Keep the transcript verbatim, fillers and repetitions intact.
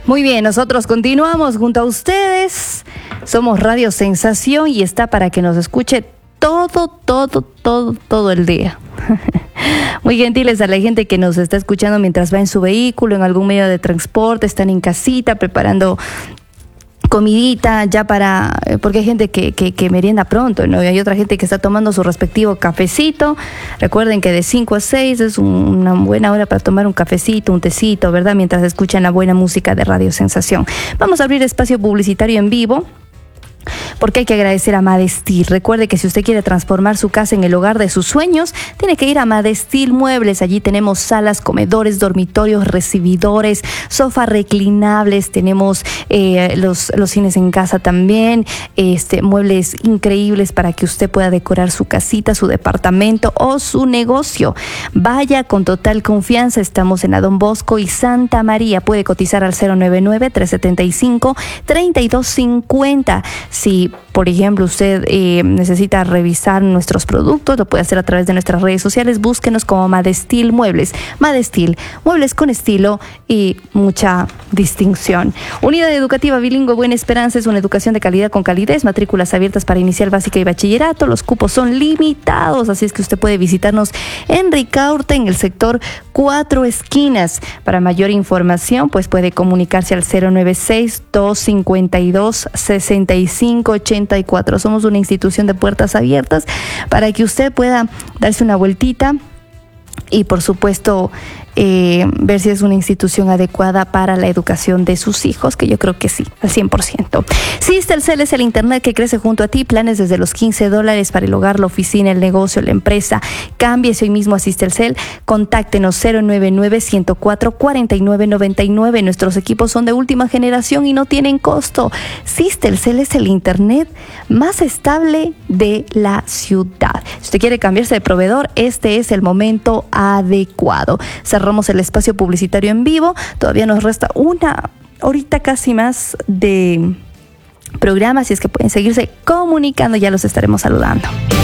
Muy bien, nosotros continuamos junto a ustedes. Somos Radio Sensación y está para que nos escuche todo, todo, todo, todo el día. Muy gentiles a la gente que nos está escuchando mientras va en su vehículo, en algún medio de transporte, están en casita preparando comidita ya para, porque hay gente que, que, que merienda pronto, ¿no? Y hay otra gente que está tomando su respectivo cafecito. Recuerden que de cinco a seis es un, una buena hora para tomar un cafecito, un tecito, ¿verdad? Mientras escuchan la buena música de Radio Sensación. Vamos a abrir espacio publicitario en vivo, porque hay que agradecer a Madestil. Recuerde que si usted quiere transformar su casa en el hogar de sus sueños, tiene que ir a Madestil Muebles. Allí tenemos salas, comedores, dormitorios, recibidores, sofás reclinables, tenemos eh, los, los cines en casa también, este, muebles increíbles para que usted pueda decorar su casita, su departamento o su negocio. Vaya con total confianza, estamos en Don Bosco y Santa María. Puede cotizar al cero nueve nueve, tres siete cinco, tres dos cinco cero. Si, por ejemplo, usted eh, necesita revisar nuestros productos, lo puede hacer a través de nuestras redes sociales. Búsquenos como Madestil Muebles. Madestil, muebles con estilo y mucha distinción. Unidad Educativa Bilingüe Buena Esperanza es una educación de calidad con calidez. Matrículas abiertas para inicial, básica y bachillerato. Los cupos son limitados, así es que usted puede visitarnos en Ricaurte, en el sector Cuatro Esquinas. Para mayor información, pues puede comunicarse al cero nueve seis, dos cinco dos, seis cinco ocho cuatro. Somos una institución de puertas abiertas para que usted pueda darse una vueltita y, por supuesto, eh, ver si es una institución adecuada para la educación de sus hijos, que yo creo que sí, al cien por ciento. Sistelcel es el internet que crece junto a ti. Planes desde los quince dólares para el hogar, la oficina, el negocio, la empresa. Cámbiese hoy mismo a Sistelcel. Contáctenos cero nueve nueve, ciento cuatro, cuarenta y nueve noventa y nueve. Nuestros equipos son de última generación y no tienen costo. Sistelcel es el internet más estable de la ciudad. Si usted quiere cambiarse de proveedor, este es el momento adecuado. Cerramos el espacio publicitario en vivo. Todavía nos resta una horita casi más de programa, así es que pueden seguirse comunicando, ya los estaremos saludando.